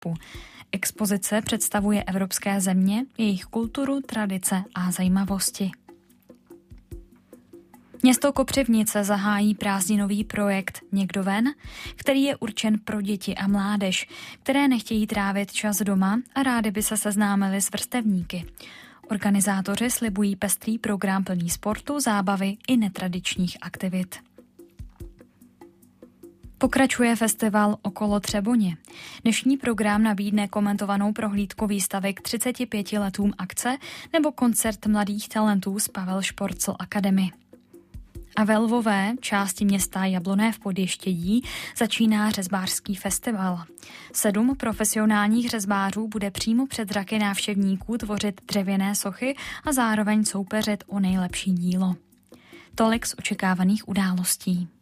Evropu. Expozice představuje evropské země, jejich kulturu, tradice a zajímavosti. Město Kopřivnice zahájí prázdninový projekt Někdo ven, který je určen pro děti a mládež, které nechtějí trávit čas doma a rádi by se seznámili s vrstevníky. Organizátoři slibují pestrý program plný sportu, zábavy i netradičních aktivit. Pokračuje festival Okolo Třeboně. Dnešní program nabídne komentovanou prohlídku výstavy k 35 letům akce nebo koncert mladých talentů z Pavel Šporcl Academy. A ve Lvové, části města Jabloné v Podještědí, začíná řezbářský festival. 7 profesionálních řezbářů bude přímo před zraky návštěvníků tvořit dřevěné sochy a zároveň soupeřit o nejlepší dílo. Tolik z očekávaných událostí.